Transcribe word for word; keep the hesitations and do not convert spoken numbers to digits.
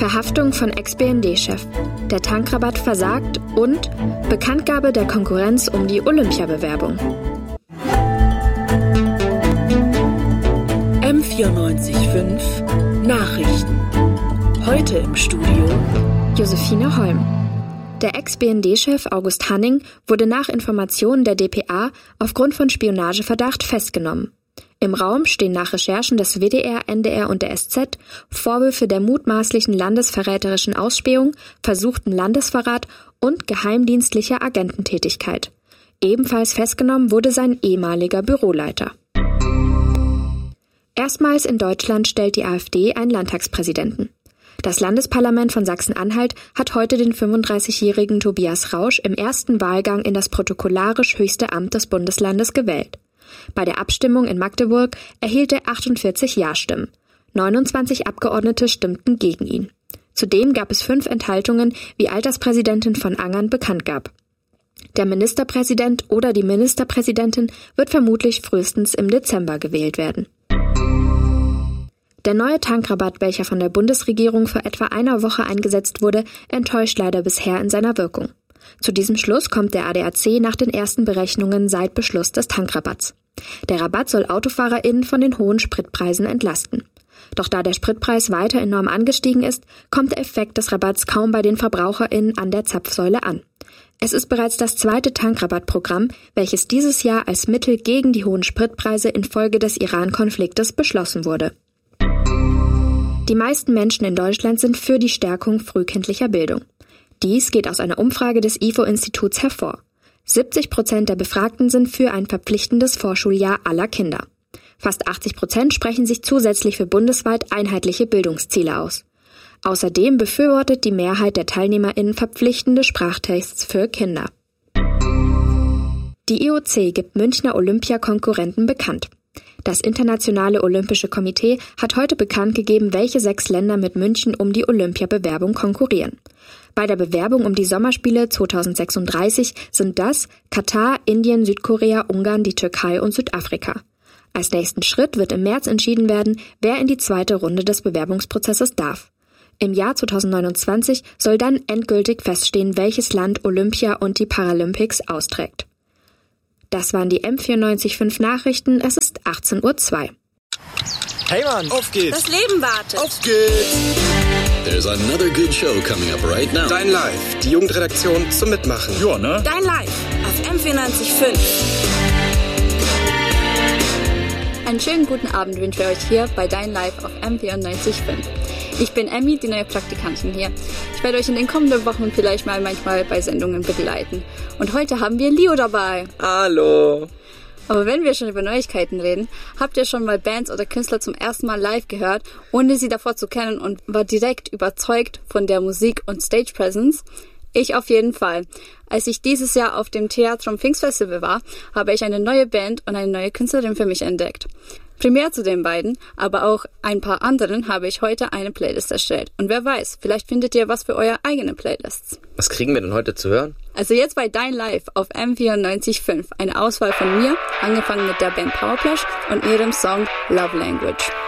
Verhaftung von Ex-B N D-Chef, der Tankrabatt versagt und Bekanntgabe der Konkurrenz um die Olympiabewerbung. M vierundneunzig Komma fünf Nachrichten. Heute im Studio Josephine Holm. Der Ex-B N D-Chef August Hanning wurde nach Informationen der d p a aufgrund von Spionageverdacht festgenommen. Im Raum stehen nach Recherchen des W D R, N D R und der S Z Vorwürfe der mutmaßlichen landesverräterischen Ausspähung, versuchten Landesverrat und geheimdienstlicher Agententätigkeit. Ebenfalls festgenommen wurde sein ehemaliger Büroleiter. Erstmals in Deutschland stellt die AfD einen Landtagspräsidenten. Das Landesparlament von Sachsen-Anhalt hat heute den fünfunddreißigjährigen Tobias Rausch im ersten Wahlgang in das protokollarisch höchste Amt des Bundeslandes gewählt. Bei der Abstimmung in Magdeburg erhielt er achtundvierzig Ja-Stimmen. neunundzwanzig Abgeordnete stimmten gegen ihn. Zudem gab es fünf Enthaltungen, wie Alterspräsidentin von Angern bekannt gab. Der Ministerpräsident oder die Ministerpräsidentin wird vermutlich frühestens im Dezember gewählt werden. Der neue Tankrabatt, welcher von der Bundesregierung vor etwa einer Woche eingesetzt wurde, enttäuscht leider bisher in seiner Wirkung. Zu diesem Schluss kommt der A D A C nach den ersten Berechnungen seit Beschluss des Tankrabatts. Der Rabatt soll AutofahrerInnen von den hohen Spritpreisen entlasten. Doch da der Spritpreis weiter enorm angestiegen ist, kommt der Effekt des Rabatts kaum bei den VerbraucherInnen an der Zapfsäule an. Es ist bereits das zweite Tankrabattprogramm, welches dieses Jahr als Mittel gegen die hohen Spritpreise infolge des Iran-Konfliktes beschlossen wurde. Die meisten Menschen in Deutschland sind für die Stärkung frühkindlicher Bildung. Dies geht aus einer Umfrage des I F O-Instituts hervor. siebzig Prozent der Befragten sind für ein verpflichtendes Vorschuljahr aller Kinder. Fast achtzig Prozent sprechen sich zusätzlich für bundesweit einheitliche Bildungsziele aus. Außerdem befürwortet die Mehrheit der TeilnehmerInnen verpflichtende Sprachtests für Kinder. Die I O C gibt Münchner Olympiakonkurrenten bekannt. Das Internationale Olympische Komitee hat heute bekannt gegeben, welche sechs Länder mit München um die Olympiabewerbung konkurrieren. Bei der Bewerbung um die Sommerspiele zweitausendsechsunddreißig sind das Katar, Indien, Südkorea, Ungarn, die Türkei und Südafrika. Als nächsten Schritt wird im März entschieden werden, wer in die zweite Runde des Bewerbungsprozesses darf. Im Jahr zweitausendneunundzwanzig soll dann endgültig feststehen, welches Land Olympia und die Paralympics austrägt. Das waren die M vierundneunzig Komma fünf Nachrichten. Es ist achtzehn Uhr zwei. Hey Mann, auf geht's! Das Leben wartet! Auf geht's! There's another good show coming up right now. Dein Live, die Jugendredaktion zum Mitmachen. Ja, ne? Dein Live auf M vierundneunzig Komma fünf. Einen schönen guten Abend wünsche ich euch hier bei Dein Live auf M vierundneunzig Komma fünf. Ich bin Emmy, die neue Praktikantin hier. Ich werde euch in den kommenden Wochen vielleicht mal manchmal bei Sendungen begleiten. Und heute haben wir Leo dabei. Hallo. Aber wenn wir schon über Neuigkeiten reden, habt ihr schon mal Bands oder Künstler zum ersten Mal live gehört, ohne sie davor zu kennen und war direkt überzeugt von der Musik und Stage Presence? Ich auf jeden Fall. Als ich dieses Jahr auf dem Theatrum Pfingstfestival war, habe ich eine neue Band und eine neue Künstlerin für mich entdeckt. Primär zu den beiden, aber auch ein paar anderen habe ich heute eine Playlist erstellt. Und wer weiß, vielleicht findet ihr was für eure eigene Playlists. Was kriegen wir denn heute zu hören? Also jetzt bei Dein Live auf M vierundneunzig Komma fünf eine Auswahl von mir, angefangen mit der Band Powerplush und ihrem Song Love Language.